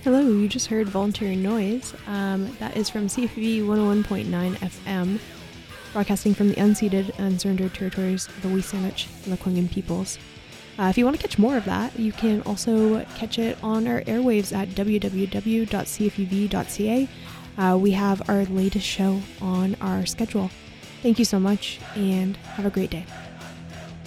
Hello, you just heard Voluntary Noise. That is from CFV 101.9 FM, broadcasting from the unceded and surrendered territories of the Wisanic and Lekwungen peoples. If you want to catch more of that, you can also catch it on our airwaves at www.cfev.ca. We have our latest show on our schedule. Thank you so much, and have a great day.